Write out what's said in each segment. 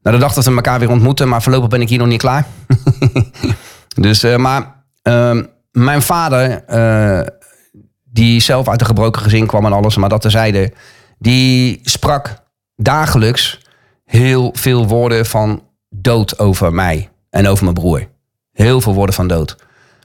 de dag dat we elkaar weer ontmoeten, maar voorlopig ben ik hier nog niet klaar. Dus, mijn vader, die zelf uit een gebroken gezin kwam en alles, maar dat terzijde, die sprak dagelijks heel veel woorden van dood over mij en over mijn broer. Heel veel woorden van dood.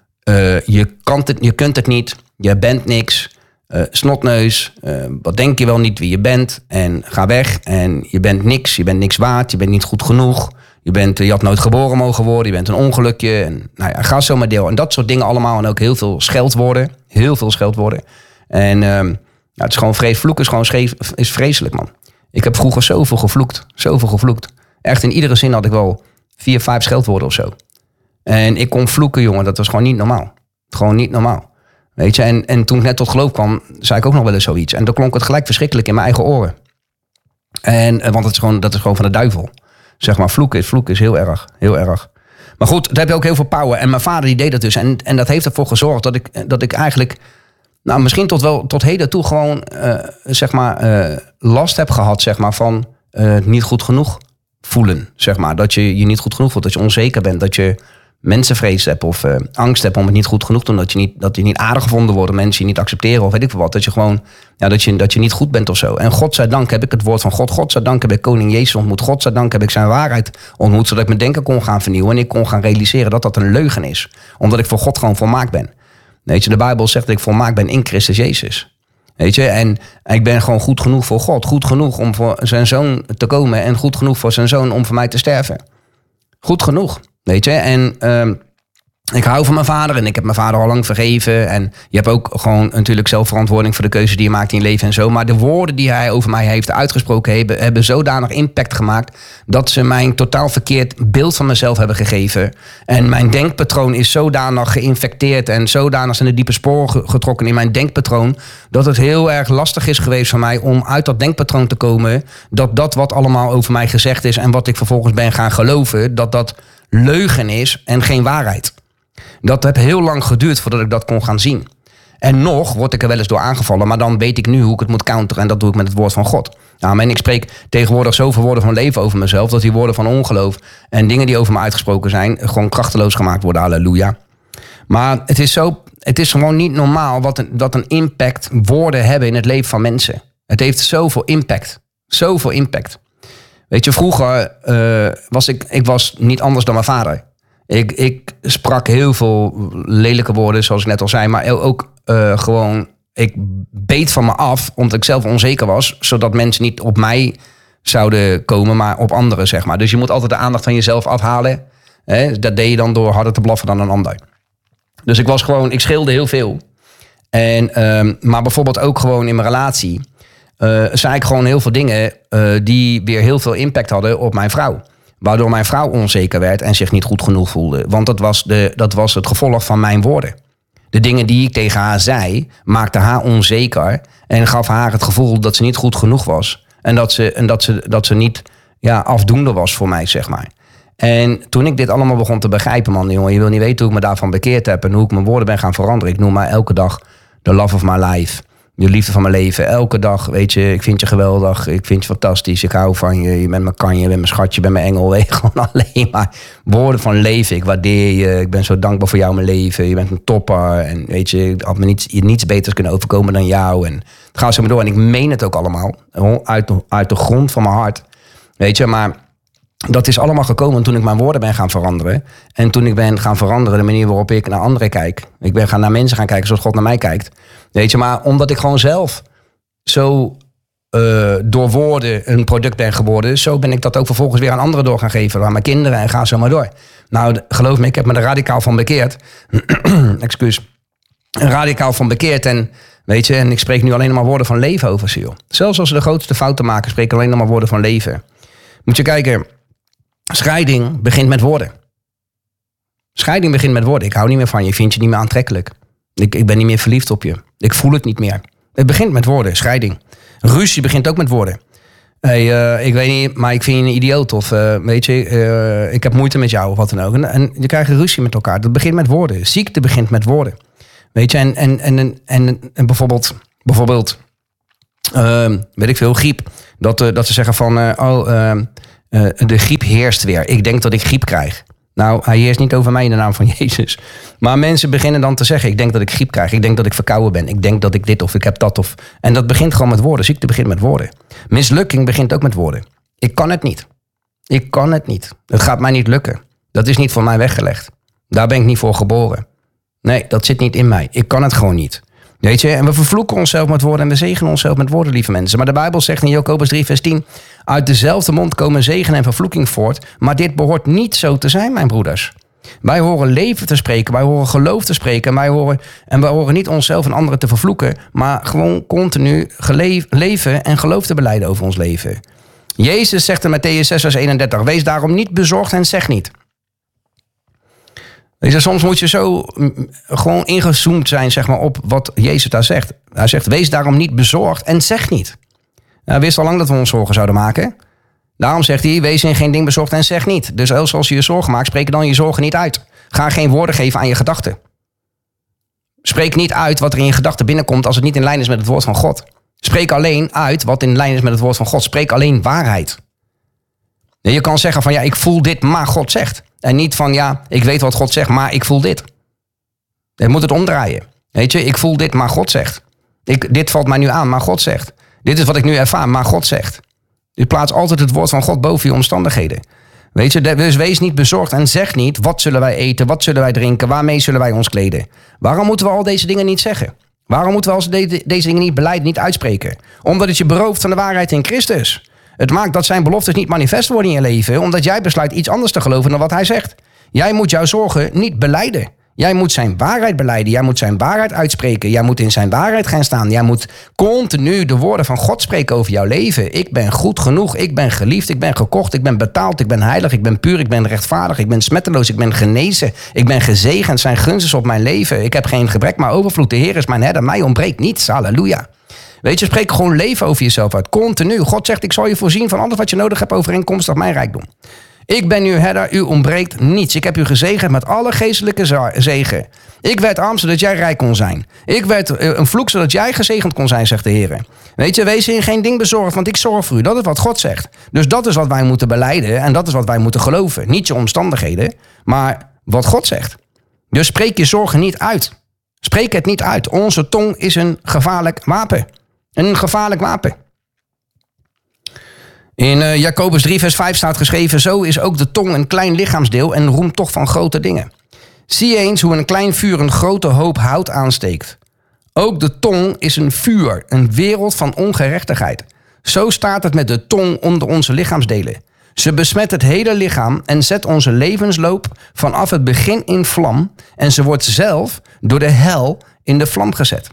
Je kunt het niet, je bent niks, snotneus, wat denk je wel niet wie je bent en ga weg en je bent niks waard, je bent niet goed genoeg. Je had nooit geboren mogen worden, je bent een ongelukje. En, ga zo maar deel. En dat soort dingen allemaal. En ook heel veel scheldwoorden. En het is gewoon vloeken is vreselijk, man. Ik heb vroeger zoveel gevloekt. Echt in iedere zin had ik wel 4, 5 scheldwoorden of zo. En ik kon vloeken, jongen. Dat was gewoon niet normaal. Gewoon niet normaal. Weet je, en toen ik net tot geloof kwam, zei ik ook nog wel eens zoiets. En dan klonk het gelijk verschrikkelijk in mijn eigen oren. Want dat is gewoon van de duivel. Zeg maar, vloeken is heel erg. Maar goed, daar heb je ook heel veel power. En mijn vader die deed dat dus. En dat heeft ervoor gezorgd dat ik eigenlijk, misschien tot heden toe gewoon, last heb gehad, zeg maar, van niet goed genoeg voelen. Zeg maar. Dat je je niet goed genoeg voelt, dat je onzeker bent, dat je mensenvrees hebt of angst hebt om het niet goed genoeg te doen. Dat je niet aardig gevonden wordt, mensen je niet accepteren of weet ik veel wat. Dat je gewoon, dat je niet goed bent of zo. En godzijdank heb ik het woord van God. Godzijdank heb ik koning Jezus ontmoet. Godzijdank heb ik zijn waarheid ontmoet, zodat ik mijn denken kon gaan vernieuwen. En ik kon gaan realiseren dat dat een leugen is. Omdat ik voor God gewoon volmaakt ben. Weet je, de Bijbel zegt dat ik volmaakt ben in Christus Jezus. Weet je, en ik ben gewoon goed genoeg voor God. Goed genoeg om voor zijn zoon te komen. En goed genoeg voor zijn zoon om voor mij te sterven. Goed genoeg. Weet je, en ik hou van mijn vader en ik heb mijn vader al lang vergeven. En je hebt ook gewoon natuurlijk zelf verantwoording voor de keuzes die je maakt in je leven en zo. Maar de woorden die hij over mij heeft uitgesproken hebben zodanig impact gemaakt dat ze mij een totaal verkeerd beeld van mezelf hebben gegeven. En mijn denkpatroon is zodanig geïnfecteerd en zodanig zijn de diepe sporen getrokken in mijn denkpatroon, dat het heel erg lastig is geweest voor mij om uit dat denkpatroon te komen. Dat wat allemaal over mij gezegd is en wat ik vervolgens ben gaan geloven, dat leugen is en geen waarheid. Dat heeft heel lang geduurd voordat ik dat kon gaan zien. En nog word ik er wel eens door aangevallen, maar dan weet ik nu hoe ik het moet counteren en dat doe ik met het woord van God. En ik spreek tegenwoordig zoveel woorden van leven over mezelf, dat die woorden van ongeloof en dingen die over me uitgesproken zijn, gewoon krachteloos gemaakt worden, halleluja. Maar het is gewoon niet normaal wat een impact woorden hebben in het leven van mensen. Het heeft zoveel impact. Weet je, vroeger was ik was niet anders dan mijn vader. Ik sprak heel veel lelijke woorden, zoals ik net al zei. Maar ook gewoon, ik beet van me af, omdat ik zelf onzeker was. Zodat mensen niet op mij zouden komen, maar op anderen, zeg maar. Dus je moet altijd de aandacht van jezelf afhalen. Hè? Dat deed je dan door harder te blaffen dan een ander. Dus ik scheelde heel veel. Maar bijvoorbeeld ook gewoon in mijn relatie zei ik gewoon heel veel dingen die weer heel veel impact hadden op mijn vrouw. Waardoor mijn vrouw onzeker werd en zich niet goed genoeg voelde. Want dat was het gevolg van mijn woorden. De dingen die ik tegen haar zei, maakten haar onzeker en gaf haar het gevoel dat ze niet goed genoeg was. En dat ze niet afdoende was voor mij, zeg maar. En toen ik dit allemaal begon te begrijpen, man, jongen, je wil niet weten hoe ik me daarvan bekeerd heb en hoe ik mijn woorden ben gaan veranderen. Ik noem maar elke dag the love of my life. De liefde van mijn leven. Elke dag, weet je, ik vind je geweldig. Ik vind je fantastisch. Ik hou van je. Je bent mijn kanje, je bent mijn schatje, je bent mijn engel. Weet je, gewoon alleen maar woorden van leven. Ik waardeer je. Ik ben zo dankbaar voor jou, mijn leven. Je bent een topper. En weet je, ik had me niets beters kunnen overkomen dan jou. En het gaat zo maar door. En ik meen het ook allemaal. Uit de grond van mijn hart. Weet je, maar dat is allemaal gekomen toen ik mijn woorden ben gaan veranderen. En toen ik ben gaan veranderen de manier waarop ik naar anderen kijk. Ik ben gaan naar mensen gaan kijken zoals God naar mij kijkt. Weet je, maar omdat ik gewoon zelf zo door woorden een product ben geworden, zo ben ik dat ook vervolgens weer aan anderen door gaan geven. Aan mijn kinderen en ga zo maar door. Nou, geloof me, ik heb me er radicaal van bekeerd. Excuus. Radicaal van bekeerd en weet je, en ik spreek nu alleen maar woorden van leven over ze, joh. Zelfs als ze de grootste fouten maken, spreek ik alleen maar woorden van leven. Moet je kijken, scheiding begint met woorden. Scheiding begint met woorden. Ik hou niet meer van je, ik vind je niet meer aantrekkelijk. Ik ben niet meer verliefd op je. Ik voel het niet meer. Het begint met woorden, scheiding. Ruzie begint ook met woorden. Hey, ik weet niet, maar ik vind je een idioot. Of weet je, ik heb moeite met jou of wat dan ook. En je krijgt ruzie met elkaar. Dat begint met woorden. Ziekte begint met woorden. Weet je, en bijvoorbeeld weet ik veel, griep. Dat ze zeggen van, De griep heerst weer. Ik denk dat ik griep krijg. Nou, hij heerst niet over mij in de naam van Jezus. Maar mensen beginnen dan te zeggen, ik denk dat ik griep krijg. Ik denk dat ik verkouden ben. Ik denk dat ik dit of ik heb dat. En dat begint gewoon met woorden. Ziekte begint met woorden. Mislukking begint ook met woorden. Ik kan het niet. Ik kan het niet. Het gaat mij niet lukken. Dat is niet voor mij weggelegd. Daar ben ik niet voor geboren. Nee, dat zit niet in mij. Ik kan het gewoon niet. Weet je, en we vervloeken onszelf met woorden en we zegenen onszelf met woorden, lieve mensen. Maar de Bijbel zegt in Jacobus 3 vers 10... uit dezelfde mond komen zegen en vervloeking voort. Maar dit behoort niet zo te zijn, mijn broeders. Wij horen leven te spreken, wij horen geloof te spreken. En wij horen niet onszelf en anderen te vervloeken... maar gewoon continu leven en geloof te belijden over ons leven. Jezus zegt in Mattheüs 6 vers 31... wees daarom niet bezorgd en zeg niet... Soms moet je zo gewoon ingezoomd zijn, zeg maar, op wat Jezus daar zegt. Hij zegt, wees daarom niet bezorgd en zeg niet. Hij wist al lang dat we ons zorgen zouden maken. Daarom zegt hij, wees in geen ding bezorgd en zeg niet. Dus als je je zorgen maakt, spreek dan je zorgen niet uit. Ga geen woorden geven aan je gedachten. Spreek niet uit wat er in je gedachten binnenkomt als het niet in lijn is met het woord van God. Spreek alleen uit wat in lijn is met het woord van God. Spreek alleen waarheid. Je kan zeggen van, ja, ik voel dit, maar God zegt. En niet van, ja, ik weet wat God zegt, maar ik voel dit. Je moet het omdraaien. Weet je, ik voel dit, maar God zegt. Dit valt mij nu aan, maar God zegt. Dit is wat ik nu ervaar, maar God zegt. Je plaatst altijd het woord van God boven je omstandigheden. Weet je, dus wees niet bezorgd en zeg niet, wat zullen wij eten, wat zullen wij drinken, waarmee zullen wij ons kleden. Waarom moeten we al deze dingen niet zeggen? Waarom moeten we deze dingen niet belijden, niet uitspreken? Omdat het je berooft van de waarheid in Christus. Het maakt dat zijn beloftes niet manifest worden in je leven, omdat jij besluit iets anders te geloven dan wat hij zegt. Jij moet jouw zorgen niet belijden. Jij moet zijn waarheid belijden. Jij moet zijn waarheid uitspreken. Jij moet in zijn waarheid gaan staan. Jij moet continu de woorden van God spreken over jouw leven. Ik ben goed genoeg. Ik ben geliefd. Ik ben gekocht. Ik ben betaald. Ik ben heilig. Ik ben puur. Ik ben rechtvaardig. Ik ben smetteloos. Ik ben genezen. Ik ben gezegend. Zijn gunst is op mijn leven. Ik heb geen gebrek, maar overvloed. De Heer is mijn herder. Mij ontbreekt niets. Halleluja. Weet je, spreek gewoon leven over jezelf uit. Continu. God zegt, ik zal je voorzien van alles wat je nodig hebt overeenkomstig mijn rijkdom. Ik ben uw herder, u ontbreekt niets. Ik heb u gezegend met alle geestelijke zegen. Ik werd arm, zodat jij rijk kon zijn. Ik werd een vloek, zodat jij gezegend kon zijn, zegt de Heer. Weet je, wees in geen ding bezorgd, want ik zorg voor u. Dat is wat God zegt. Dus dat is wat wij moeten belijden en dat is wat wij moeten geloven. Niet je omstandigheden, maar wat God zegt. Dus spreek je zorgen niet uit. Spreek het niet uit. Onze tong is een gevaarlijk wapen. Een gevaarlijk wapen. In Jacobus 3 vers 5 staat geschreven, zo is ook de tong een klein lichaamsdeel en roemt toch van grote dingen. Zie eens hoe een klein vuur een grote hoop hout aansteekt. Ook de tong is een vuur, een wereld van ongerechtigheid. Zo staat het met de tong onder onze lichaamsdelen. Ze besmet het hele lichaam en zet onze levensloop vanaf het begin in vlam. En ze wordt zelf door de hel in de vlam gezet.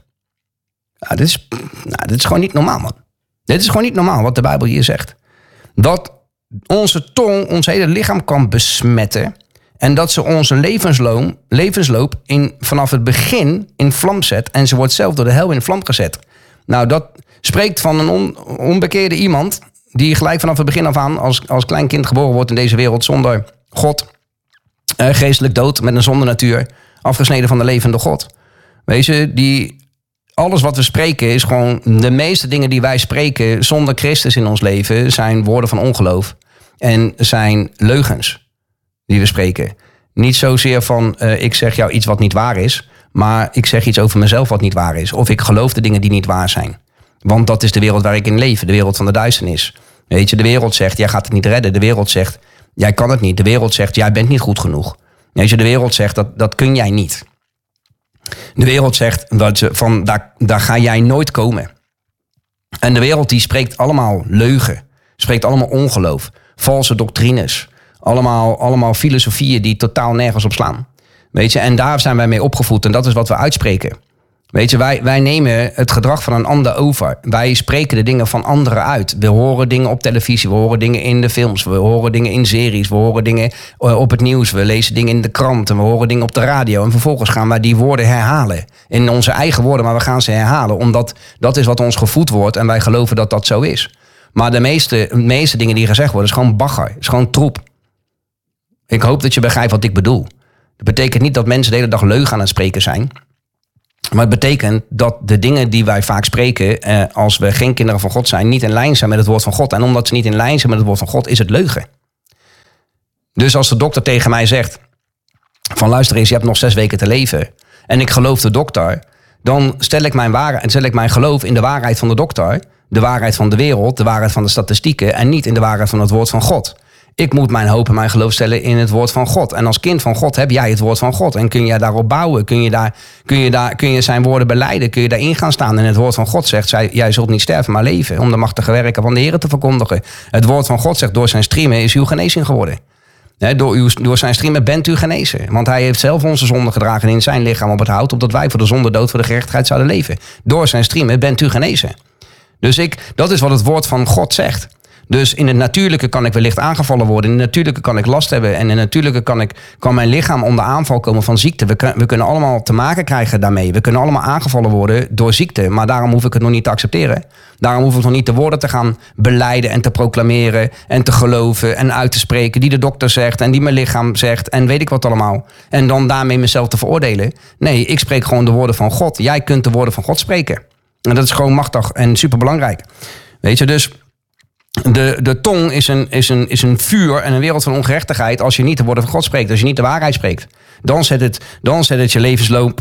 Dit is gewoon niet normaal, man. Dit is gewoon niet normaal wat de Bijbel hier zegt. Dat onze tong ons hele lichaam kan besmetten. En dat ze onze levensloop vanaf het begin in vlam zet. En ze wordt zelf door de hel in vlam gezet. Nou, dat spreekt van een onbekeerde iemand. Die gelijk vanaf het begin af aan als klein kind geboren wordt in deze wereld. Zonder God. Geestelijk dood met een zondernatuur. Afgesneden van de levende God. Weet je, alles wat we spreken is gewoon... De meeste dingen die wij spreken zonder Christus in ons leven... zijn woorden van ongeloof. En zijn leugens die we spreken. Niet zozeer van ik zeg jou iets wat niet waar is... maar ik zeg iets over mezelf wat niet waar is. Of ik geloof de dingen die niet waar zijn. Want dat is de wereld waar ik in leef. De wereld van de duisternis. Weet je, de wereld zegt, jij gaat het niet redden. De wereld zegt, jij kan het niet. De wereld zegt, jij bent niet goed genoeg. Weet je, de wereld zegt, dat kun jij niet. De wereld zegt, daar ga jij nooit komen. En de wereld die spreekt allemaal leugen. Spreekt allemaal ongeloof. Valse doctrines. Allemaal filosofieën die totaal nergens op slaan. Weet je, en daar zijn wij mee opgevoed. En dat is wat we uitspreken. Weet je, wij nemen het gedrag van een ander over. Wij spreken de dingen van anderen uit. We horen dingen op televisie, we horen dingen in de films, we horen dingen in series, we horen dingen op het nieuws, we lezen dingen in de krant en we horen dingen op de radio. En vervolgens gaan wij die woorden herhalen. In onze eigen woorden, maar we gaan ze herhalen. Omdat dat is wat ons gevoed wordt en wij geloven dat dat zo is. Maar de meeste dingen die gezegd worden, is gewoon bagger. Is gewoon troep. Ik hoop dat je begrijpt wat ik bedoel. Dat betekent niet dat mensen de hele dag leugen aan het spreken zijn. Maar het betekent dat de dingen die wij vaak spreken, als we geen kinderen van God zijn, niet in lijn zijn met het woord van God. En omdat ze niet in lijn zijn met het woord van God, is het leugen. Dus als de dokter tegen mij zegt, van luister eens, je hebt nog 6 weken te leven. En ik geloof de dokter, dan stel ik mijn geloof in de waarheid van de dokter, de waarheid van de wereld, de waarheid van de statistieken en niet in de waarheid van het woord van God. Ik moet mijn hoop en mijn geloof stellen in het woord van God. En als kind van God heb jij het woord van God. En kun je daarop bouwen? Kun je zijn woorden belijden? Kun je daarin gaan staan? En het woord van God zegt, jij zult niet sterven, maar leven. Om de machtige werken van de Heer te verkondigen. Het woord van God zegt, door zijn striemen is uw genezing geworden. Door zijn striemen bent u genezen. Want hij heeft zelf onze zonde gedragen in zijn lichaam op het hout, opdat wij voor de zonde dood voor de gerechtigheid zouden leven. Door zijn striemen bent u genezen. Dus dat is wat het woord van God zegt. Dus in het natuurlijke kan ik wellicht aangevallen worden. In het natuurlijke kan ik last hebben. En in het natuurlijke kan mijn lichaam onder aanval komen van ziekte. We kunnen allemaal te maken krijgen daarmee. We kunnen allemaal aangevallen worden door ziekte. Maar daarom hoef ik het nog niet te accepteren. Daarom hoef ik nog niet de woorden te gaan belijden en te proclameren en te geloven en uit te spreken die de dokter zegt en die mijn lichaam zegt en weet ik wat allemaal. En dan daarmee mezelf te veroordelen. Nee, ik spreek gewoon de woorden van God. Jij kunt de woorden van God spreken. En dat is gewoon machtig en superbelangrijk. Weet je, dus de tong is een vuur en een wereld van ongerechtigheid als je niet de woorden van God spreekt, als je niet de waarheid spreekt. Dan zet het je levensloop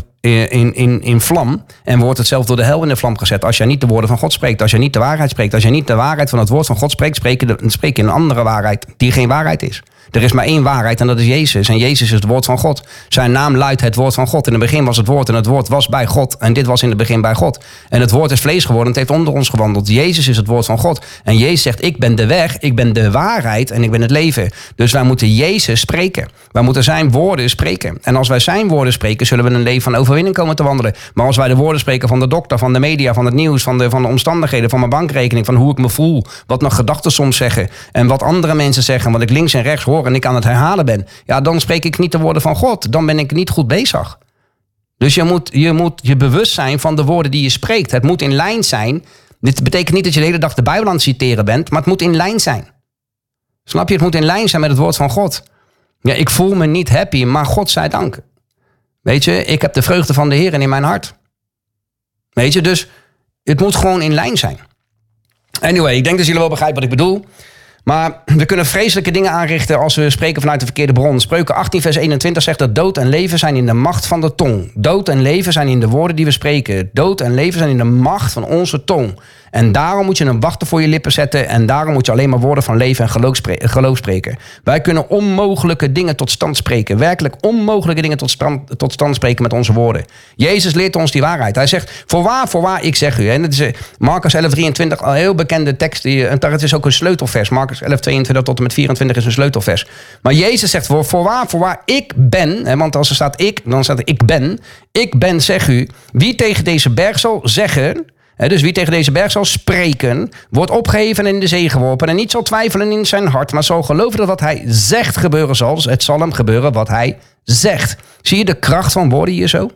in vlam en wordt het zelf door de hel in de vlam gezet. Als jij niet de woorden van God spreekt, als je niet de waarheid spreekt, als je niet de waarheid van het woord van God spreekt, spreek je een andere waarheid die geen waarheid is. Er is maar één waarheid en dat is Jezus. En Jezus is het woord van God. Zijn naam luidt het woord van God. In het begin was het woord en het woord was bij God. En dit was in het begin bij God. En het woord is vlees geworden en het heeft onder ons gewandeld. Jezus is het woord van God. En Jezus zegt, ik ben de weg, ik ben de waarheid en ik ben het leven. Dus wij moeten Jezus spreken. Wij moeten zijn woorden spreken. En als wij zijn woorden spreken, zullen we een leven van overwinning komen te wandelen. Maar als wij de woorden spreken van de dokter, van de media, van het nieuws, van de omstandigheden, van mijn bankrekening, van hoe ik me voel, wat mijn gedachten soms zeggen en wat andere mensen zeggen, wat ik links en rechts hoor en ik aan het herhalen ben, ja, dan spreek ik niet de woorden van God. Dan ben ik niet goed bezig. Dus je moet je bewust zijn van de woorden die je spreekt. Het moet in lijn zijn. Dit betekent niet dat je de hele dag de Bijbel aan het citeren bent, maar het moet in lijn zijn. Snap je? Het moet in lijn zijn met het woord van God. Ja, ik voel me niet happy, maar God zij dank. Weet je, ik heb de vreugde van de Heer in mijn hart. Weet je, dus het moet gewoon in lijn zijn. Anyway, ik denk dat jullie wel begrijpen wat ik bedoel. Maar we kunnen vreselijke dingen aanrichten als we spreken vanuit de verkeerde bron. Spreuken 18 vers 21 zegt dat dood en leven zijn in de macht van de tong. Dood en leven zijn in de woorden die we spreken. Dood en leven zijn in de macht van onze tong. En daarom moet je een wachten voor je lippen zetten. En daarom moet je alleen maar woorden van leven en geloof spreken. Wij kunnen onmogelijke dingen tot stand spreken. Werkelijk onmogelijke dingen tot stand spreken met onze woorden. Jezus leert ons die waarheid. Hij zegt, voorwaar, ik zeg u. En het is Marcus 11:23, al een heel bekende tekst. Het is ook een sleutelvers. Marcus 11:22 tot en met 24 is een sleutelvers. Maar Jezus zegt, voorwaar, ik ben. Want als er staat ik, dan staat er ik ben. Ik ben, zeg u, wie tegen deze berg zal zeggen. Dus wie tegen deze berg zal spreken, wordt opgeheven en in de zee geworpen en niet zal twijfelen in zijn hart, maar zal geloven dat wat hij zegt gebeuren zal. Dus het zal hem gebeuren wat hij zegt. Zie je de kracht van woorden hier zo?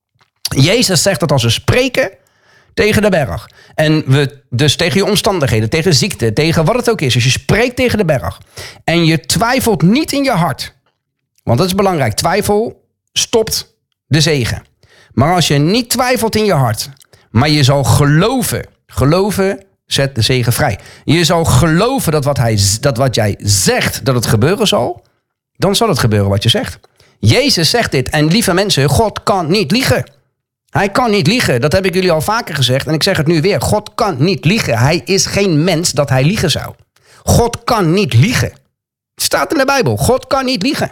Jezus zegt dat als we spreken tegen de berg, en we dus tegen je omstandigheden, tegen ziekte, tegen wat het ook is. Dus je spreekt tegen de berg en je twijfelt niet in je hart. Want dat is belangrijk. Twijfel stopt de zegen. Maar als je niet twijfelt in je hart, maar je zal geloven. Geloven zet de zegen vrij. Je zal geloven dat wat jij zegt, dat het gebeuren zal. Dan zal het gebeuren wat je zegt. Jezus zegt dit. En lieve mensen, God kan niet liegen. Hij kan niet liegen. Dat heb ik jullie al vaker gezegd. En ik zeg het nu weer. God kan niet liegen. Hij is geen mens dat hij liegen zou. God kan niet liegen. Het staat in de Bijbel. God kan niet liegen.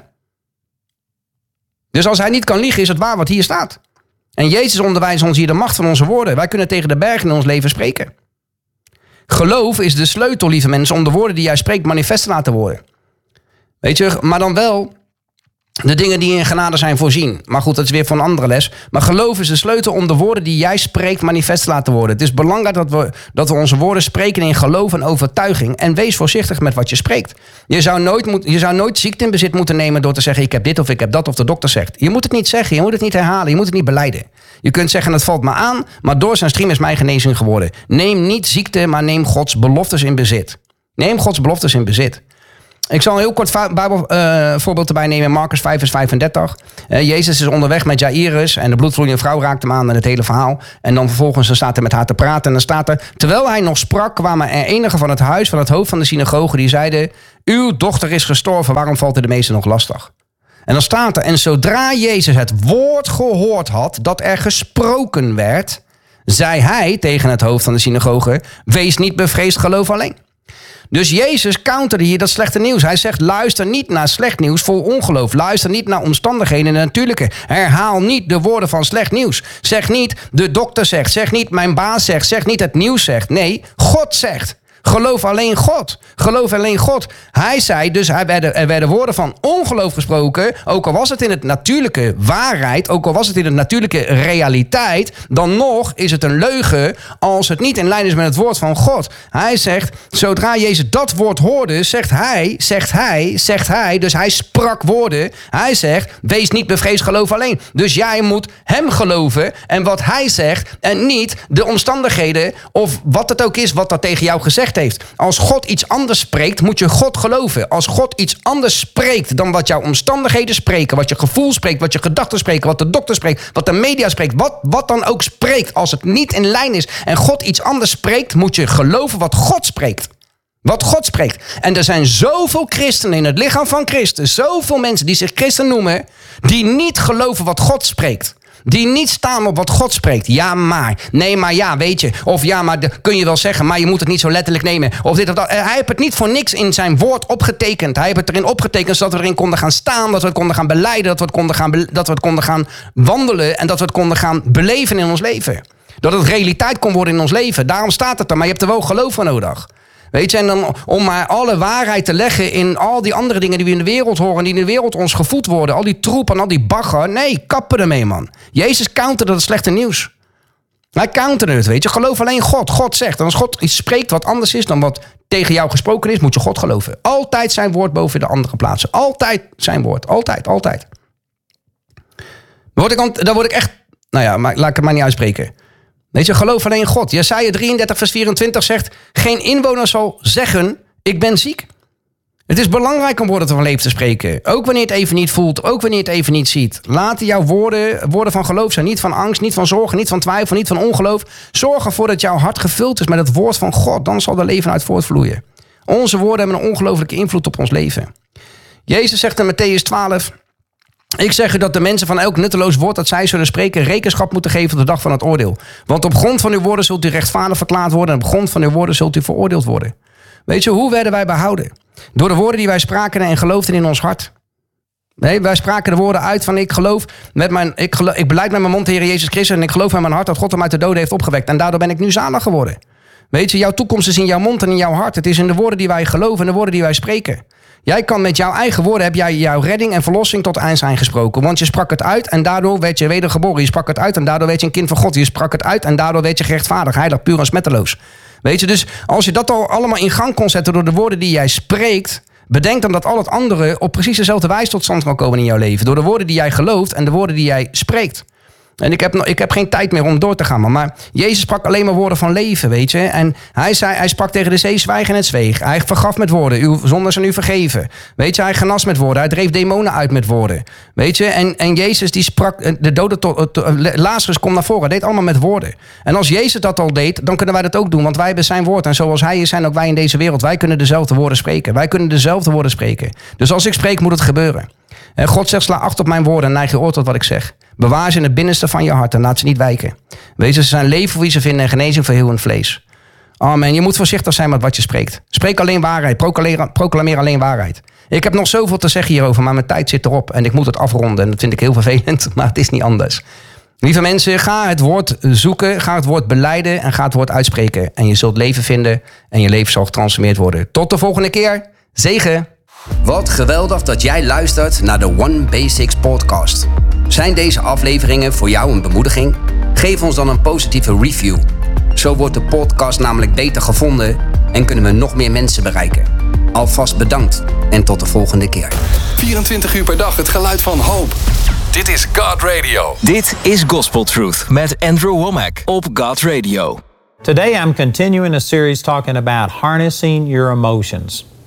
Dus als hij niet kan liegen, is het waar wat hier staat. En Jezus onderwijst ons hier de macht van onze woorden. Wij kunnen tegen de bergen in ons leven spreken. Geloof is de sleutel, lieve mensen, om de woorden die jij spreekt manifest te laten worden. Weet je, maar dan wel de dingen die in genade zijn voorzien. Maar goed, dat is weer voor een andere les. Maar geloof is de sleutel om de woorden die jij spreekt manifest te laten worden. Het is belangrijk dat we onze woorden spreken in geloof en overtuiging. En wees voorzichtig met wat je spreekt. Je zou nooit ziekte in bezit moeten nemen door te zeggen, ik heb dit of ik heb dat, of de dokter zegt. Je moet het niet zeggen, je moet het niet herhalen, je moet het niet belijden. Je kunt zeggen, het valt me aan, maar door zijn striem is mijn genezing geworden. Neem niet ziekte, maar neem Gods beloftes in bezit. Neem Gods beloftes in bezit. Ik zal een heel kort Bijbelvoorbeeld erbij nemen. Marcus 5 vers 35. Jezus is onderweg met Jairus en de bloedvloeiende vrouw raakt hem aan en het hele verhaal. En dan vervolgens staat hij met haar te praten. En dan staat er, terwijl hij nog sprak, kwamen er enigen van het huis van het hoofd van de synagoge die zeiden, uw dochter is gestorven, waarom valt u de meesten nog lastig? En dan staat er, en zodra Jezus het woord gehoord had dat er gesproken werd, zei hij tegen het hoofd van de synagoge, wees niet bevreesd, geloof alleen. Dus Jezus counterde hier dat slechte nieuws. Hij zegt, luister niet naar slecht nieuws vol ongeloof. Luister niet naar omstandigheden en natuurlijke. Herhaal niet de woorden van slecht nieuws. Zeg niet, de dokter zegt. Zeg niet, mijn baas zegt. Zeg niet, het nieuws zegt. Nee, God zegt. Geloof alleen God. Geloof alleen God. Hij zei dus, er werden woorden van ongeloof gesproken. Ook al was het in het natuurlijke waarheid. Ook al was het in het natuurlijke realiteit. Dan nog is het een leugen als het niet in lijn is met het woord van God. Hij zegt, zodra Jezus dat woord hoorde, zegt hij. Dus hij sprak woorden. Hij zegt, wees niet bevreesd, geloof alleen. Dus jij moet hem geloven en wat hij zegt. En niet de omstandigheden of wat het ook is wat dat tegen jou gezegd heeft. Als God iets anders spreekt, moet je God geloven. Als God iets anders spreekt dan wat jouw omstandigheden spreken, wat je gevoel spreekt, wat je gedachten spreken, wat de dokter spreekt, wat de media spreekt, wat dan ook spreekt. Als het niet in lijn is en God iets anders spreekt, moet je geloven wat God spreekt. Wat God spreekt. En er zijn zoveel christenen in het lichaam van Christus, zoveel mensen die zich christen noemen, die niet geloven wat God spreekt. Die niet staan op wat God spreekt. Ja, maar. Nee, maar ja, weet je. Of ja, maar kun je wel zeggen, maar je moet het niet zo letterlijk nemen. Of dit of dat. Hij heeft het niet voor niks in zijn woord opgetekend. Hij heeft het erin opgetekend zodat we erin konden gaan staan. Dat we het konden gaan belijden. Dat we het konden gaan wandelen. En dat we het konden gaan beleven in ons leven. Dat het realiteit kon worden in ons leven. Daarom staat het er. Maar je hebt er wel geloof voor nodig. Weet je, en dan om maar alle waarheid te leggen in al die andere dingen die we in de wereld horen, die in de wereld ons gevoed worden, al die troep en al die bagger. Nee, kappen ermee, man. Jezus counterde het slechte nieuws. Hij counterde het, weet je. Geloof alleen God. God zegt. En als God iets spreekt wat anders is dan wat tegen jou gesproken is, moet je God geloven. Altijd zijn woord boven de andere plaatsen. Altijd zijn woord. Altijd, altijd. Dan word ik echt, nou ja, maar laat ik het maar niet uitspreken. Weet je, geloof alleen God. Jesaja 33 vers 24 zegt, geen inwoner zal zeggen, ik ben ziek. Het is belangrijk om woorden van leven te spreken. Ook wanneer je het even niet voelt, ook wanneer je het even niet ziet. Laten jouw woorden van geloof zijn. Niet van angst, niet van zorgen, niet van twijfel, niet van ongeloof. Zorg ervoor dat jouw hart gevuld is met het woord van God. Dan zal er leven uit voortvloeien. Onze woorden hebben een ongelooflijke invloed op ons leven. Jezus zegt in Mattheüs 12... Ik zeg u dat de mensen van elk nutteloos woord dat zij zullen spreken rekenschap moeten geven op de dag van het oordeel. Want op grond van uw woorden zult u rechtvaardig verklaard worden en op grond van uw woorden zult u veroordeeld worden. Weet je, hoe werden wij behouden? Door de woorden die wij spraken en geloofden in ons hart. Nee, wij spraken de woorden uit van ik belijd met mijn mond de Heer Jezus Christus en ik geloof met mijn hart dat God hem uit de doden heeft opgewekt. En daardoor ben ik nu zalig geworden. Weet je, jouw toekomst is in jouw mond en in jouw hart. Het is in de woorden die wij geloven en de woorden die wij spreken. Jij kan met jouw eigen woorden, heb jij jouw redding en verlossing tot eind zijn gesproken. Want je sprak het uit en daardoor werd je wedergeboren. Je sprak het uit en daardoor werd je een kind van God. Je sprak het uit en daardoor werd je gerechtvaardigd, heilig, puur en smetteloos. Weet je, dus als je dat al allemaal in gang kon zetten door de woorden die jij spreekt, bedenk dan dat al het andere op precies dezelfde wijze tot stand kan komen in jouw leven. Door de woorden die jij gelooft en de woorden die jij spreekt. En ik heb geen tijd meer om door te gaan. Maar Jezus sprak alleen maar woorden van leven, weet je. En hij sprak tegen de zee, zwijg en het zweeg. Hij vergaf met woorden, uw zonden zijn u vergeven. Weet je, hij genas met woorden. Hij dreef demonen uit met woorden. Weet je, en Jezus die sprak de doden Lazarus komt naar voren. Hij deed allemaal met woorden. En als Jezus dat al deed, dan kunnen wij dat ook doen. Want wij hebben zijn woord. En zoals hij is, zijn ook wij in deze wereld. Wij kunnen dezelfde woorden spreken. Wij kunnen dezelfde woorden spreken. Dus als ik spreek, moet het gebeuren. En God zegt, sla acht op mijn woorden en neig je oor tot wat ik zeg. Bewaar ze in het binnenste van je hart en laat ze niet wijken. Weet je, ze zijn leven voor wie ze vinden en genezing voor heel hun vlees. Amen. Je moet voorzichtig zijn met wat je spreekt. Spreek alleen waarheid. Proclameer alleen waarheid. Ik heb nog zoveel te zeggen hierover, maar mijn tijd zit erop. En ik moet het afronden. En dat vind ik heel vervelend, maar het is niet anders. Lieve mensen, ga het woord zoeken. Ga het woord belijden en ga het woord uitspreken. En je zult leven vinden en je leven zal getransformeerd worden. Tot de volgende keer. Zegen. Wat geweldig dat jij luistert naar de One Basics podcast. Zijn deze afleveringen voor jou een bemoediging? Geef ons dan een positieve review. Zo wordt de podcast namelijk beter gevonden en kunnen we nog meer mensen bereiken. Alvast bedankt en tot de volgende keer. 24 uur per dag het geluid van hoop. Dit is God Radio. Dit is Gospel Truth met Andrew Womack op God Radio. Today I'm continuing a series talking about harnessing your emotions.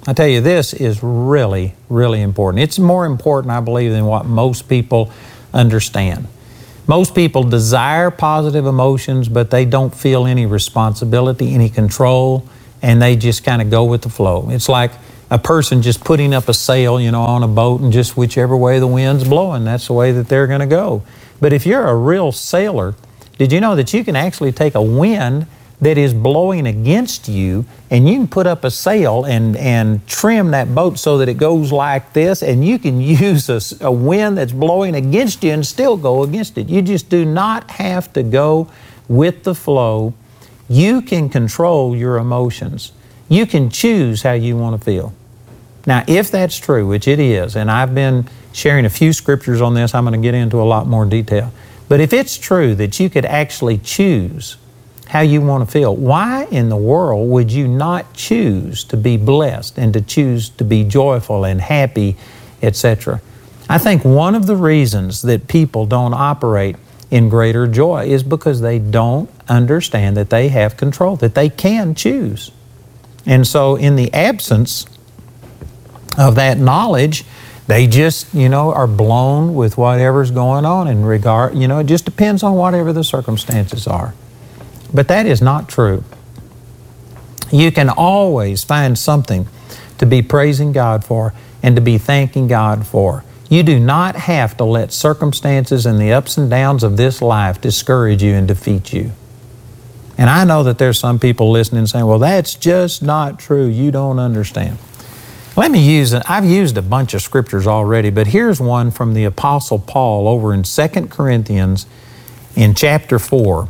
I tell you, this is really, really important. It's more important, I believe, than what most people understand. Most people desire positive emotions, but they don't feel any responsibility, any control, and they just kind of go with the flow. It's like a person just putting up a sail, on a boat, and just whichever way the wind's blowing, that's the way that they're going to go. But if you're a real sailor, did you know that you can actually take a wind that is blowing against you, and you can put up a sail and trim that boat so that it goes like this, and you can use a wind that's blowing against you and still go against it. You just do not have to go with the flow. You can control your emotions. You can choose how you want to feel. Now, if that's true, which it is, and I've been sharing a few scriptures on this, I'm going to get into a lot more detail. But if it's true that you could actually choose how you want to feel, why in the world would you not choose to be blessed and to choose to be joyful and happy, etc.? I think one of the reasons that people don't operate in greater joy is because they don't understand that they have control, that they can choose. And so in the absence of that knowledge, they just, are blown with whatever's going on in regard, it just depends on whatever the circumstances are. But that is not true. You can always find something to be praising God for and to be thanking God for. You do not have to let circumstances and the ups and downs of this life discourage you and defeat you. And I know that there's some people listening saying, well, that's just not true. You don't understand. Let me use it. I've used a bunch of scriptures already, but here's one from the Apostle Paul over in 2 Corinthians in chapter 4.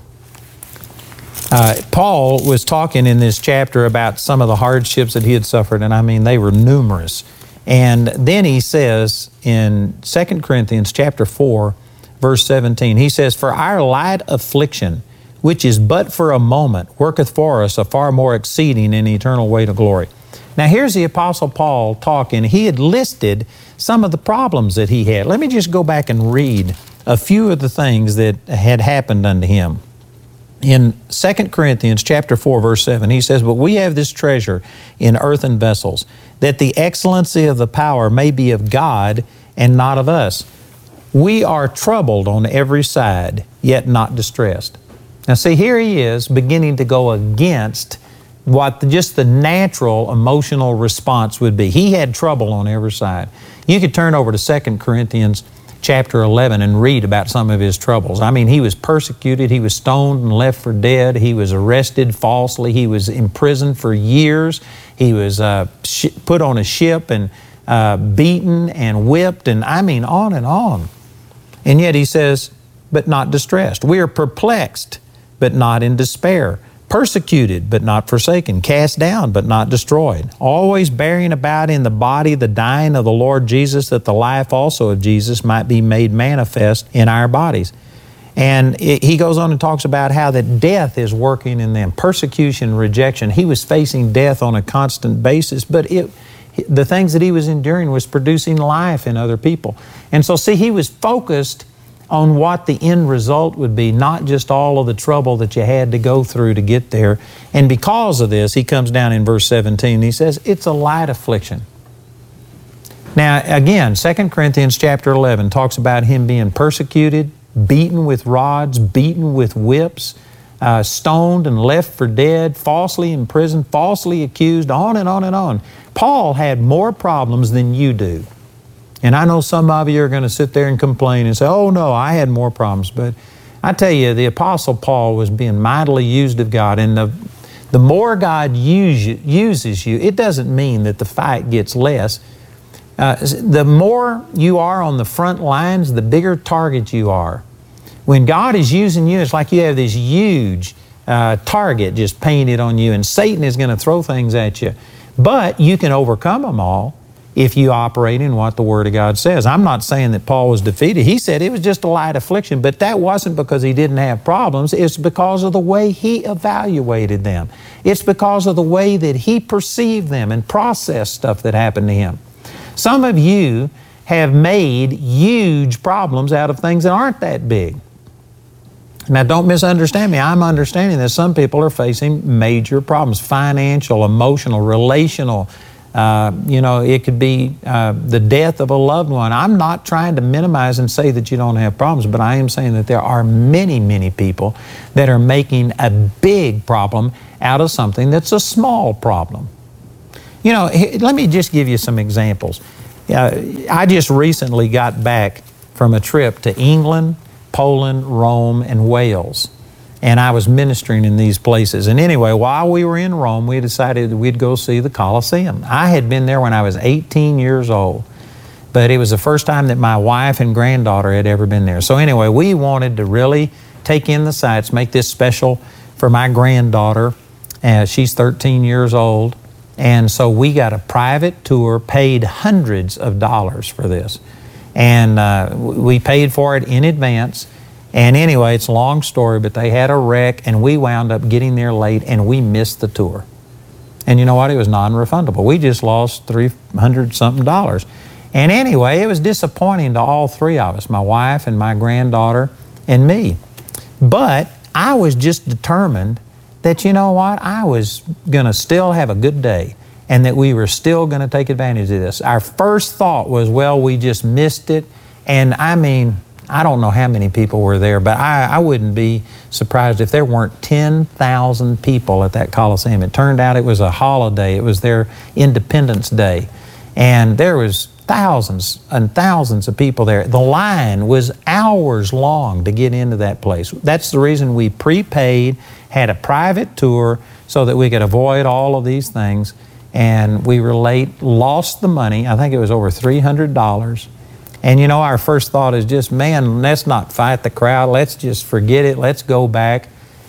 Paul was talking in this chapter about some of the hardships that he had suffered, and I mean, they were numerous. And then he says in 2 Corinthians chapter 4, verse 17, he says, "For our light affliction, which is but for a moment, worketh for us a far more exceeding and eternal weight of glory." Now here's the Apostle Paul talking. He had listed some of the problems that he had. Let me just go back and read a few of the things that had happened unto him. In 2 Corinthians chapter 4, verse 7, he says, "But we have this treasure in earthen vessels, that the excellency of the power may be of God and not of us. We are troubled on every side, yet not distressed." Now see, here he is beginning to go against what just the natural emotional response would be. He had trouble on every side. You could turn over to 2 Corinthians chapter 11 and read about some of his troubles. I mean, he was persecuted, he was stoned and left for dead, he was arrested falsely, he was imprisoned for years, he was put on a ship and beaten and whipped, and I mean on and on. And yet he says, but not distressed. We are perplexed, but not in despair. Persecuted, but not forsaken. Cast down, but not destroyed. Always bearing about in the body the dying of the Lord Jesus, that the life also of Jesus might be made manifest in our bodies. And he goes on and talks about how that death is working in them. Persecution, rejection. He was facing death on a constant basis, but the things that he was enduring was producing life in other people. And so see, he was focused on what the end result would be, not just all of the trouble that you had to go through to get there. And because of this, he comes down in verse 17, and he says, it's a light affliction. Now, again, 2 Corinthians chapter 11 talks about him being persecuted, beaten with rods, beaten with whips, stoned and left for dead, falsely imprisoned, falsely accused, on and on and on. Paul had more problems than you do. And I know some of you are going to sit there and complain and say, oh no, I had more problems. But I tell you, the Apostle Paul was being mightily used of God. And the more God uses you, it doesn't mean that the fight gets less. The more you are on the front lines, the bigger target you are. When God is using you, it's like you have this huge target just painted on you, and Satan is going to throw things at you. But you can overcome them all if you operate in what the Word of God says. I'm not saying that Paul was defeated. He said it was just a light affliction, but that wasn't because he didn't have problems. It's because of the way he evaluated them. It's because of the way that he perceived them and processed stuff that happened to him. Some of you have made huge problems out of things that aren't that big. Now, don't misunderstand me. I'm understanding that some people are facing major problems, financial, emotional, relational, It could be the death of a loved one. I'm not trying to minimize and say that you don't have problems, but I am saying that there are many, many people that are making a big problem out of something that's a small problem. Let me just give you some examples. I just recently got back from a trip to England, Poland, Rome, and Wales. And I was ministering in these places. And anyway, while we were in Rome, we decided that we'd go see the Colosseum. I had been there when I was 18 years old, but it was the first time that my wife and granddaughter had ever been there. So anyway, we wanted to really take in the sights, make this special for my granddaughter. She's 13 years old. And so we got a private tour, paid hundreds of dollars for this. And we paid for it in advance. And anyway, it's a long story, but they had a wreck, and we wound up getting there late, and we missed the tour. And you know what? It was non-refundable. We just lost $300-something. And anyway, it was disappointing to all three of us, my wife and my granddaughter and me. But I was just determined that, you know what? I was going to still have a good day, and that we were still going to take advantage of this. Our first thought was, well, we just missed it. And I mean, I don't know how many people were there, but I wouldn't be surprised if there weren't 10,000 people at that Coliseum. It turned out it was a holiday. It was their Independence Day. And there was thousands and thousands of people there. The line was hours long to get into that place. That's the reason we prepaid, had a private tour so that we could avoid all of these things. And we were late, lost the money. I think it was over $300. And our first thought is just, man, let's not fight the crowd. Let's just forget it. Let's go back.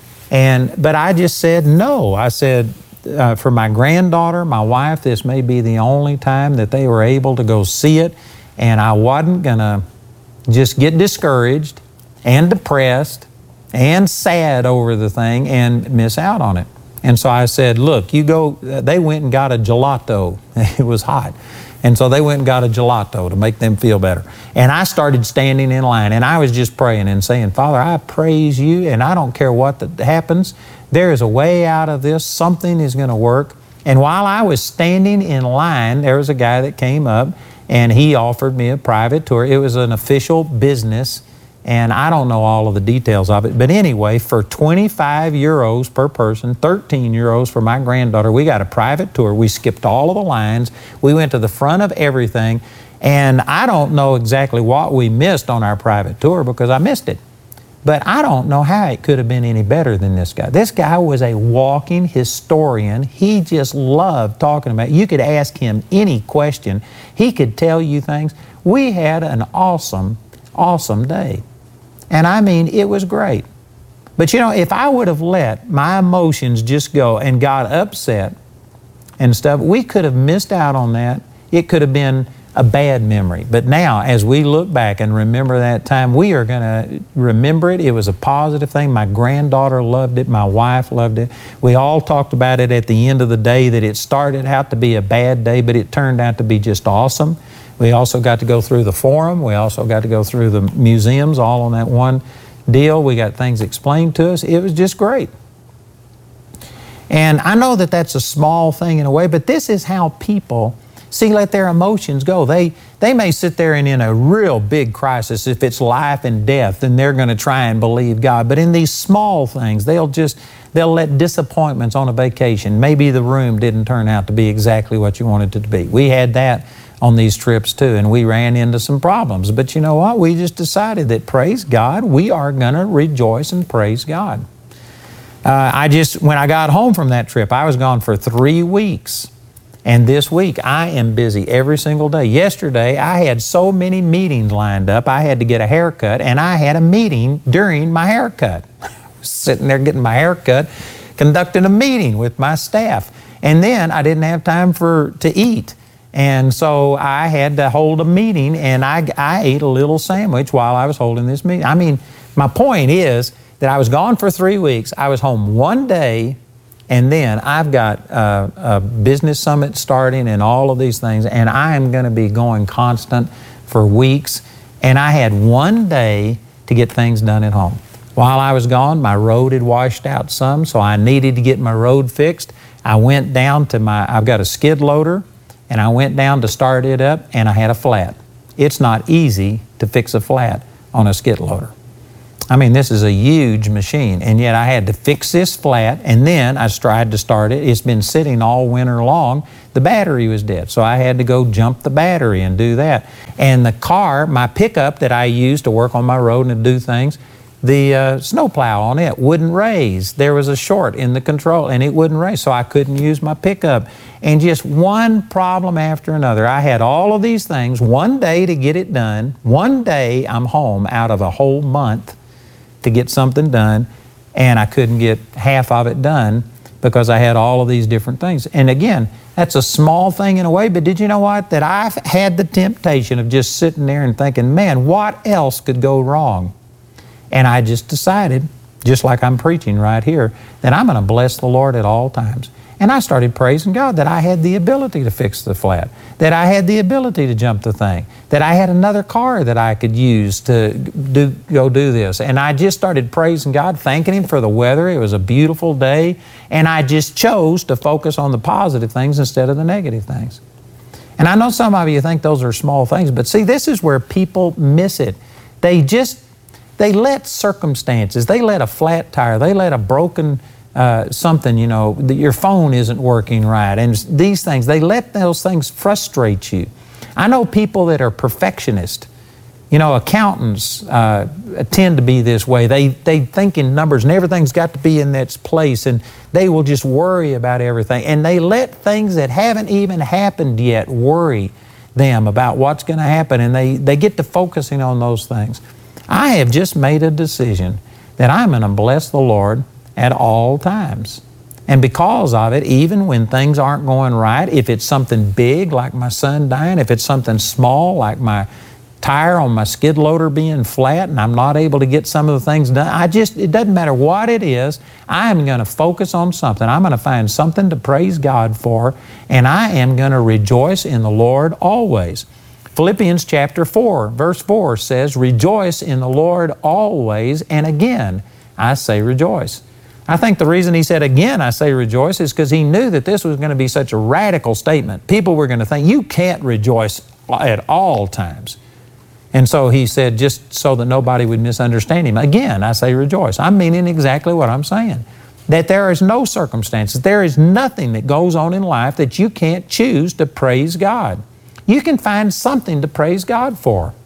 But I just said no. I said, for my granddaughter, my wife, this may be the only time that they were able to go see it. And I wasn't going to just get discouraged and depressed and sad over the thing and miss out on it. And so I said, look, you go. They went and got a gelato. It was hot. And so they went and got a gelato to make them feel better. And I started standing in line, and I was just praying and saying, Father, I praise you, and I don't care what happens. There is a way out of this. Something is going to work. And while I was standing in line, there was a guy that came up, and he offered me a private tour. It was an official business, and I don't know all of the details of it. But anyway, for 25 euros per person, 13 euros for my granddaughter, we got a private tour. We skipped all of the lines. We went to the front of everything. And I don't know exactly what we missed on our private tour because I missed it. But I don't know how it could have been any better than this guy. This guy was a walking historian. He just loved talking about it. You could ask him any question. He could tell you things. We had an awesome, awesome day. And I mean, it was great. But if I would have let my emotions just go and got upset and stuff, we could have missed out on that. It could have been a bad memory. But now, as we look back and remember that time, we are going to remember it. It was a positive thing. My granddaughter loved it. My wife loved it. We all talked about it at the end of the day, that it started out to be a bad day, but it turned out to be just awesome. We also got to go through the forum. We also got to go through the museums, all on that one deal. We got things explained to us. It was just great. And I know that that's a small thing in a way, but this is how people let their emotions go. They may sit there and in a real big crisis, if it's life and death, then they're going to try and believe God. But in these small things, they'll let disappointments on a vacation. Maybe the room didn't turn out to be exactly what you wanted it to be. We had that on these trips too, and we ran into some problems. But you know what? We just decided that, praise God, we are going to rejoice and praise God. When I got home from that trip, I was gone for 3 weeks. And this week, I am busy every single day. Yesterday, I had so many meetings lined up. I had to get a haircut, and I had a meeting during my haircut. Sitting there getting my haircut, conducting a meeting with my staff. And then I didn't have time to eat. And so I had to hold a meeting, and I ate a little sandwich while I was holding this meeting. I mean, my point is that I was gone for 3 weeks. I was home one day, and then I've got a business summit starting and all of these things, and I am going to be going constant for weeks. And I had one day to get things done at home. While I was gone, my road had washed out some, so I needed to get my road fixed. I went down to I've got a skid loader and I went down to start it up, and I had a flat. It's not easy to fix a flat on a skid loader. I mean, this is a huge machine, and yet I had to fix this flat, and then I tried to start it. It's been sitting all winter long. The battery was dead, so I had to go jump the battery and do that. And the car, my pickup that I used to work on my road and to do things, the snowplow on it wouldn't raise. There was a short in the control, and it wouldn't raise, so I couldn't use my pickup. And just one problem after another. I had all of these things, one day to get it done. One day I'm home out of a whole month to get something done, and I couldn't get half of it done because I had all of these different things. And again, that's a small thing in a way, but did you know what? That I've had the temptation of just sitting there and thinking, man, what else could go wrong? And I just decided, just like I'm preaching right here, that I'm going to bless the Lord at all times. And I started praising God that I had the ability to fix the flat, that I had the ability to jump the thing, that I had another car that I could use to go do this. And I just started praising God, thanking Him for the weather. It was a beautiful day. And I just chose to focus on the positive things instead of the negative things. And I know some of you think those are small things, but see, this is where people miss it. They let circumstances, they let a flat tire, they let a broken something, you know, your phone isn't working right, and these things, they let those things frustrate you. I know people that are perfectionists. You know, accountants tend to be this way. They think in numbers, and everything's got to be in its place, and they will just worry about everything. And they let things that haven't even happened yet worry them about what's going to happen, and they get to focusing on those things. I have just made a decision that I'm going to bless the Lord at all times. And because of it, even when things aren't going right, if it's something big like my son dying, if it's something small like my tire on my skid loader being flat and I'm not able to get some of the things done, it doesn't matter what it is, I am going to focus on something. I'm going to find something to praise God for, and I am going to rejoice in the Lord always. Philippians chapter 4, verse 4 says, "Rejoice in the Lord always, and again I say rejoice." I think the reason he said, "Again I say rejoice," is because he knew that this was going to be such a radical statement. People were going to think, you can't rejoice at all times. And so he said, just so that nobody would misunderstand him, "Again I say rejoice." I'm meaning exactly what I'm saying. That there is no circumstances, there is nothing that goes on in life that you can't choose to praise God. You can find something to praise God for.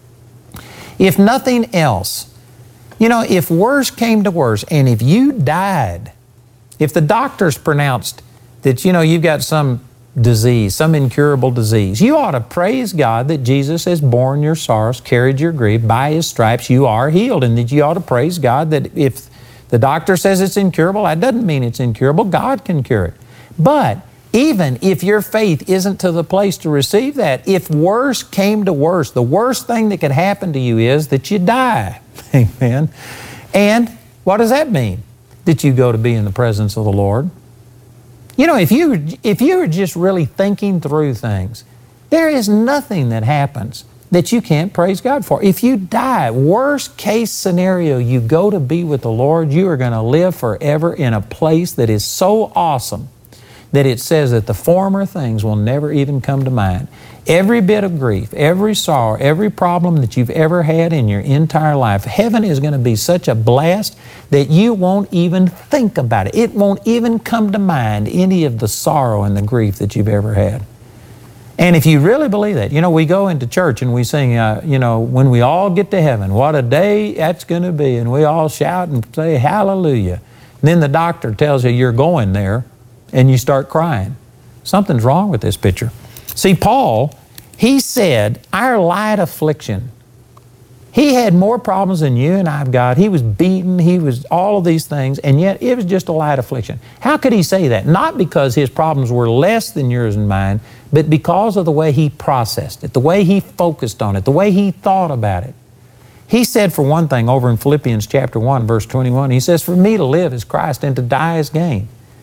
If nothing else, you know, if worse came to worse, and if you died, if the doctors pronounced that, you know, you've got some disease, some incurable disease, you ought to praise God that Jesus has borne your sorrows, carried your grief, by His stripes you are healed, and that you ought to praise God that if the doctor says it's incurable, that doesn't mean it's incurable. God can cure it. But even if your faith isn't to the place to receive that, if worse came to worse, the worst thing that could happen to you is that you die. Amen. And what does that mean? That you go to be in the presence of the Lord. You know, if you are just really thinking through things, there is nothing that happens that you can't praise God for. If you die, worst case scenario, you go to be with the Lord, you are going to live forever in a place that is so awesome that it says that the former things will never even come to mind. Every bit of grief, every sorrow, every problem that you've ever had in your entire life, heaven is going to be such a blast that you won't even think about it. It won't even come to mind any of the sorrow and the grief that you've ever had. And if you really believe that, you know, we go into church and we sing, you know, when we all get to heaven, what a day that's going to be. And we all shout and say, hallelujah. And then the doctor tells you you're going there, and you start crying. Something's wrong with this picture. See, Paul, he said, our light affliction. He had more problems than you and I've got. He was beaten, he was all of these things, and yet it was just a light affliction. How could he say that? Not because his problems were less than yours and mine, but because of the way he processed it, the way he focused on it, the way he thought about it. He said, for one thing, over in Philippians chapter 1, verse 21, he says, "For me to live is Christ, and to die is gain."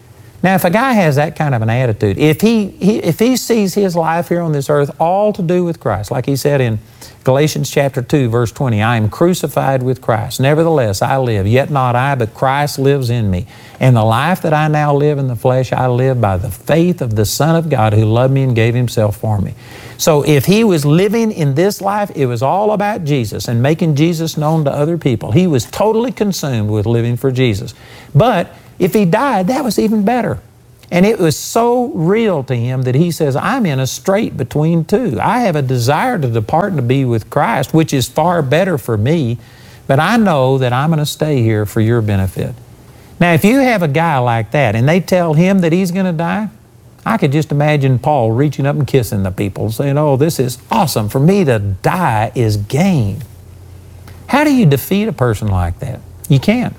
Now, if a guy has that kind of an attitude, if he sees his life here on this earth all to do with Christ, like he said in Galatians chapter 2, verse 20, I am crucified with Christ. Nevertheless, I live, yet not I, but Christ lives in me. And the life that I now live in the flesh, I live by the faith of the Son of God who loved me and gave Himself for me. So if he was living in this life, it was all about Jesus and making Jesus known to other people. He was totally consumed with living for Jesus. But if he died, that was even better. And it was so real to him that he says, I'm in a strait between two. I have a desire to depart and to be with Christ, which is far better for me, but I know that I'm going to stay here for your benefit. Now, if you have a guy like that and they tell him that he's going to die, I could just imagine Paul reaching up and kissing the people, saying, oh, this is awesome. For me to die is gain. How do you defeat a person like that? You can't.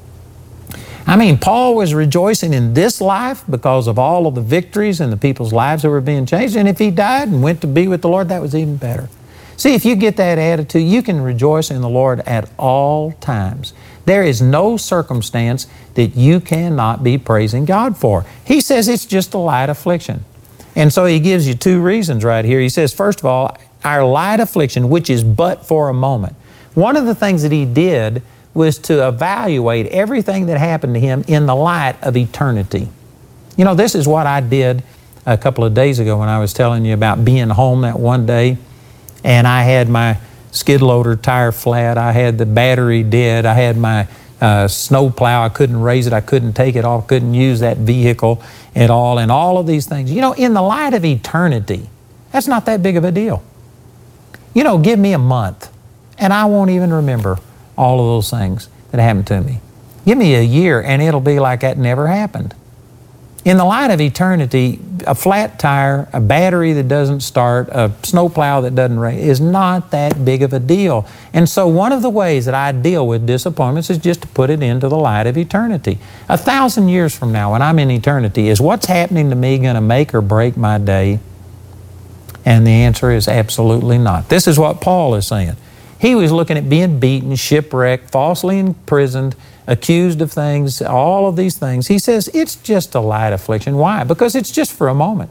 I mean, Paul was rejoicing in this life because of all of the victories and the people's lives that were being changed. And if he died and went to be with the Lord, that was even better. See, if you get that attitude, you can rejoice in the Lord at all times. There is no circumstance that you cannot be praising God for. He says it's just a light affliction. And so he gives you two reasons right here. He says, first of all, our light affliction, which is but for a moment. One of the things that he did was to evaluate everything that happened to him in the light of eternity. You know, this is what I did a couple of days ago when I was telling you about being home that one day, and I had my skid loader tire flat, I had the battery dead, I had my snow plow, I couldn't raise it, I couldn't take it off, couldn't use that vehicle at all, and all of these things. You know, in the light of eternity, that's not that big of a deal. You know, give me a month, and I won't even remember all of those things that happened to me. Give me a year and it'll be like that never happened. In the light of eternity, a flat tire, a battery that doesn't start, a snowplow that doesn't rain is not that big of a deal. And so one of the ways that I deal with disappointments is just to put it into the light of eternity. 1,000 years from now, when I'm in eternity, is what's happening to me going to make or break my day? And the answer is absolutely not. This is what Paul is saying. He was looking at being beaten, shipwrecked, falsely imprisoned, accused of things, all of these things. He says it's just a light affliction. Why? Because it's just for a moment.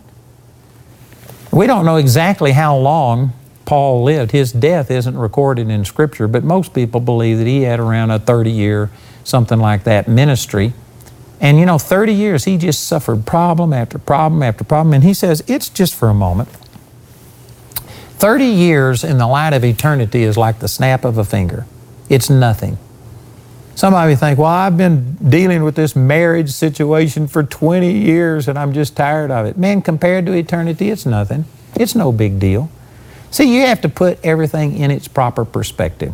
We don't know exactly how long Paul lived. His death isn't recorded in Scripture, but most people believe that he had around a 30-year, something like that, ministry. And you know, 30 years, he just suffered problem after problem after problem. And he says it's just for a moment. 30 years in the light of eternity is like the snap of a finger. It's nothing. Somebody think, well, I've been dealing with this marriage situation for 20 years and I'm just tired of it. Man, compared to eternity, it's nothing. It's no big deal. See, you have to put everything in its proper perspective.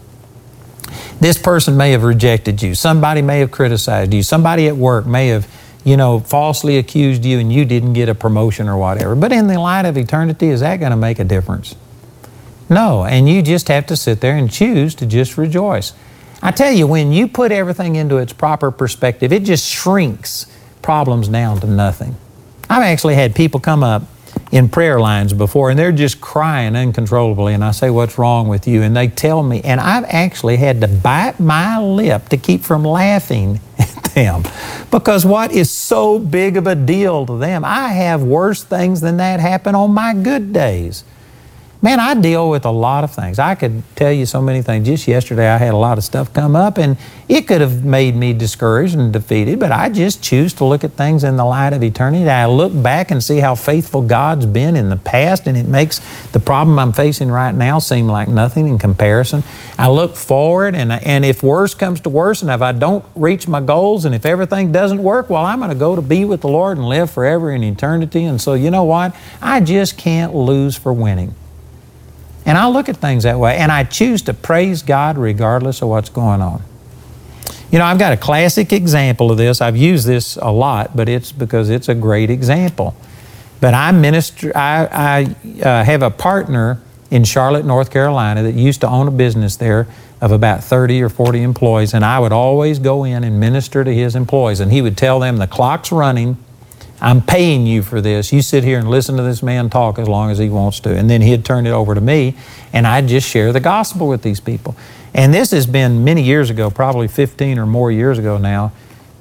This person may have rejected you. Somebody may have criticized you. Somebody at work may have, falsely accused you and you didn't get a promotion or whatever. But in the light of eternity, is that going to make a difference? No, and you just have to sit there and choose to just rejoice. I tell you, when you put everything into its proper perspective, it just shrinks problems down to nothing. I've actually had people come up in prayer lines before and they're just crying uncontrollably, and I say, what's wrong with you? And they tell me, and I've actually had to bite my lip to keep from laughing at them, because what is so big of a deal to them? I have worse things than that happen on my good days. Man, I deal with a lot of things. I could tell you so many things. Just yesterday I had a lot of stuff come up and it could have made me discouraged and defeated, but I just choose to look at things in the light of eternity. I look back and see how faithful God's been in the past, and it makes the problem I'm facing right now seem like nothing in comparison. I look forward, and if worse comes to worse, and if I don't reach my goals, and if everything doesn't work, well, I'm going to go to be with the Lord and live forever in eternity. And so you know what? I just can't lose for winning. And I look at things that way, and I choose to praise God regardless of what's going on. I've got a classic example of this. I've used this a lot, but it's because it's a great example. But I have a partner in Charlotte, North Carolina, that used to own a business there of about 30 or 40 employees, and I would always go in and minister to his employees, and he would tell them, the clock's running, I'm paying you for this. You sit here and listen to this man talk as long as he wants to. And then he'd turn it over to me, and I'd just share the gospel with these people. And this has been many years ago, probably 15 or more years ago now.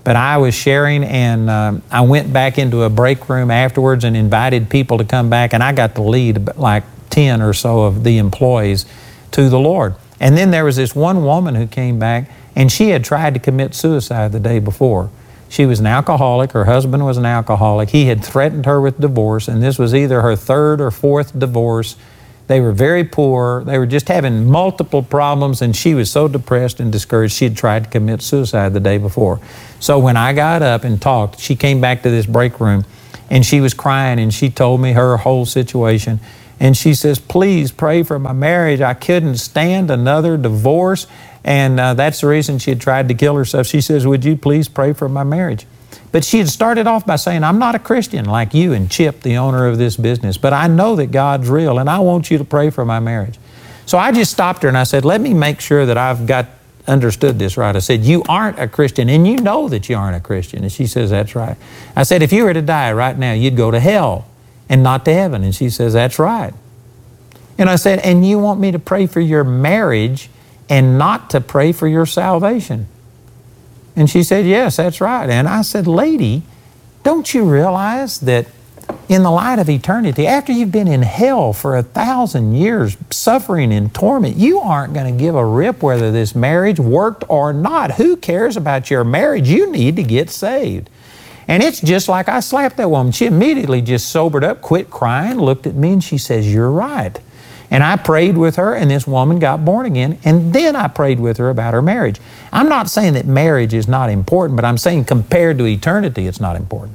But I was sharing, and I went back into a break room afterwards and invited people to come back, and I got to lead like 10 or so of the employees to the Lord. And then there was this one woman who came back, and she had tried to commit suicide the day before. She was an alcoholic. Her husband was an alcoholic. He had threatened her with divorce, and this was either her third or fourth divorce. They were very poor. They were just having multiple problems, and she was so depressed and discouraged, she had tried to commit suicide the day before. So when I got up and talked, she came back to this break room, and she was crying, and she told me her whole situation. And she says, please pray for my marriage. I couldn't stand another divorce. And that's the reason she had tried to kill herself. She says, would you please pray for my marriage? But she had started off by saying, I'm not a Christian like you and Chip, the owner of this business, but I know that God's real, and I want you to pray for my marriage. So I just stopped her and I said, let me make sure that I've understood this right. I said, you aren't a Christian, and you know that you aren't a Christian. And she says, that's right. I said, if you were to die right now, you'd go to hell and not to heaven. And she says, that's right. And I said, and you want me to pray for your marriage and not to pray for your salvation? And she said, yes, that's right. And I said, lady, don't you realize that in the light of eternity, after you've been in hell for 1,000 years, suffering in torment, you aren't going to give a rip whether this marriage worked or not. Who cares about your marriage? You need to get saved. And it's just like I slapped that woman. She immediately just sobered up, quit crying, looked at me, and she says, you're right. And I prayed with her, and this woman got born again, and then I prayed with her about her marriage. I'm not saying that marriage is not important, but I'm saying compared to eternity, it's not important.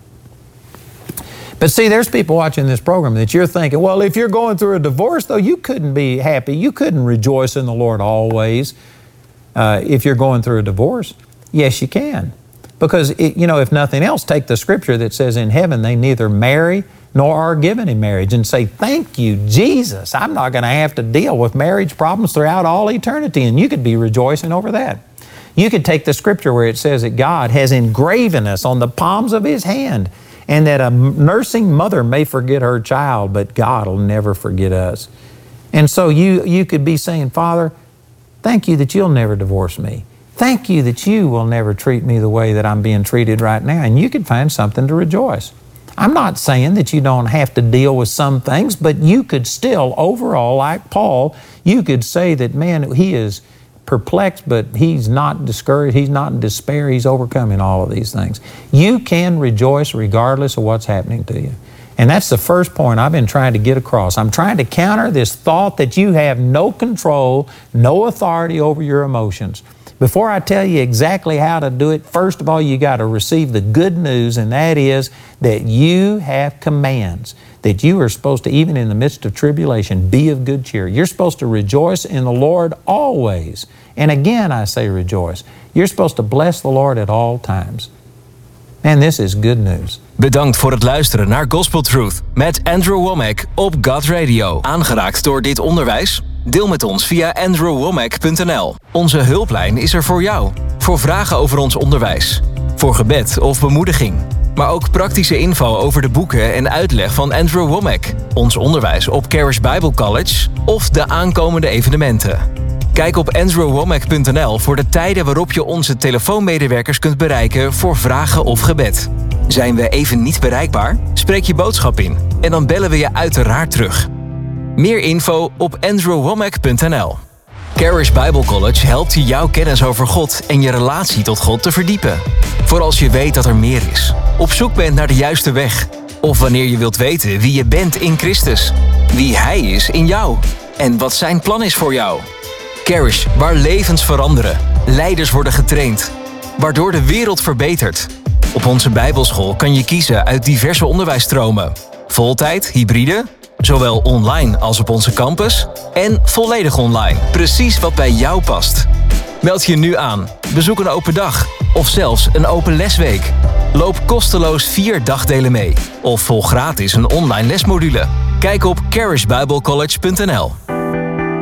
But see, there's people watching this program that you're thinking, well, if you're going through a divorce, though, you couldn't be happy. You couldn't rejoice in the Lord always if you're going through a divorce. Yes, you can. Because, if nothing else, take the scripture that says in heaven they neither marry nor are given in marriage, and say, thank you, Jesus. I'm not going to have to deal with marriage problems throughout all eternity, and you could be rejoicing over that. You could take the scripture where it says that God has engraven us on the palms of His hand, and that a nursing mother may forget her child, but God will never forget us. And so you could be saying, Father, thank you that you'll never divorce me. Thank you that you will never treat me the way that I'm being treated right now. And you could find something to rejoice. I'm not saying that you don't have to deal with some things, but you could still, overall, like Paul, you could say that, man, he is perplexed, but he's not discouraged, he's not in despair, he's overcoming all of these things. You can rejoice regardless of what's happening to you. And that's the first point I've been trying to get across. I'm trying to counter this thought that you have no control, no authority over your emotions. Before I tell you exactly how to do it, first of all, you got to receive the good news, and that is that you have commands, that you are supposed to, even in the midst of tribulation, be of good cheer. You're supposed to rejoice in the Lord always. And again, I say rejoice. You're supposed to bless the Lord at all times. And this is good news. Bedankt voor het luisteren naar Gospel Truth met Andrew Wommack op God Radio. Aangeraakt door dit onderwijs? Deel met ons via andrewwommack.nl. Onze hulplijn is er voor jou. Voor vragen over ons onderwijs. Voor gebed of bemoediging. Maar ook praktische info over de boeken en uitleg van Andrew Wommack. Ons onderwijs op Charis Bible College of de aankomende evenementen. Kijk op andrewwommack.nl voor de tijden waarop je onze telefoonmedewerkers kunt bereiken voor vragen of gebed. Zijn we even niet bereikbaar? Spreek je boodschap in en dan bellen we je uiteraard terug. Meer info op andrewwommack.nl. Charis Bible College helpt je jouw kennis over God en je relatie tot God te verdiepen. Voor als je weet dat er meer is, op zoek bent naar de juiste weg, of wanneer je wilt weten wie je bent in Christus, wie Hij is in jou en wat Zijn plan is voor jou. Charis, waar levens veranderen, leiders worden getraind, waardoor de wereld verbetert. Op onze Bijbelschool kan je kiezen uit diverse onderwijsstromen. Voltijd, hybride, zowel online als op onze campus, en volledig online. Precies wat bij jou past. Meld je nu aan, bezoek een open dag of zelfs een open lesweek. Loop kosteloos 4 dagdelen mee of volg gratis een online lesmodule. Kijk op charisbiblecollege.nl.